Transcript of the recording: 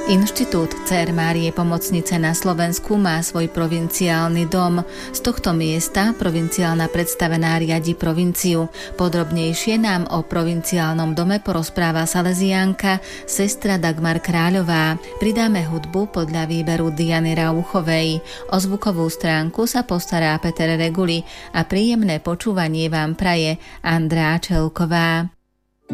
Inštitút Dcér Márie Pomocnice na Slovensku má svoj provinciálny dom. Z tohto miesta provinciálna predstavená riadi provinciu. Podrobnejšie nám o provinciálnom dome porozpráva salesiánka sestra Dagmar Kráľová. Pridáme hudbu podľa výberu Diany Rauchovej. O zvukovú stránku sa postará Peter Reguli a príjemné počúvanie vám praje Andrá Čelková.